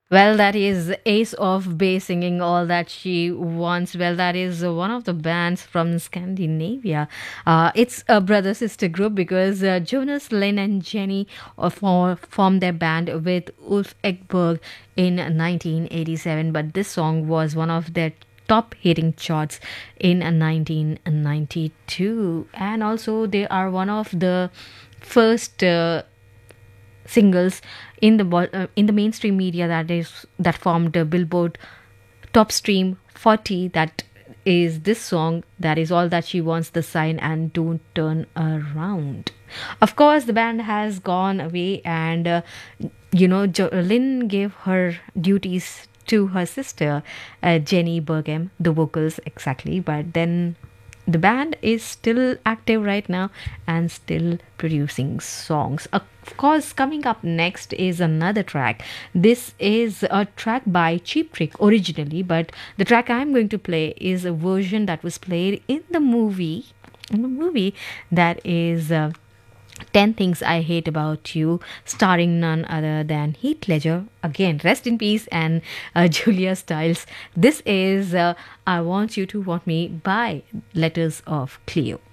Well, that is Ace of Base singing All That She Wants. Well, that is one of the bands from Scandinavia. It's a brother sister group because Jonas, Lynn, and Jenny formed their band with Ulf Ekberg in 1987. But this song was one of their top hitting charts in 1992. And also, they are one of the first singles in in the mainstream media that formed the Billboard Top Stream 40. That is this song, that is All That She Wants, The Sign, and Don't Turn Around. Of course, the band has gone away, and Lynn gave her duties to her sister, Jenny Burgam, the vocals exactly. But then the band is still active right now and still producing songs. Of course, coming up next is another track. This is a track by Cheap Trick originally, but the track I'm going to play is a version that was played in the movie. In the movie that is 10 Things I Hate About You, starring none other than Heath Ledger. Again, rest in peace, and Julia Stiles. This is I Want You to Want Me by Letters of Cleo.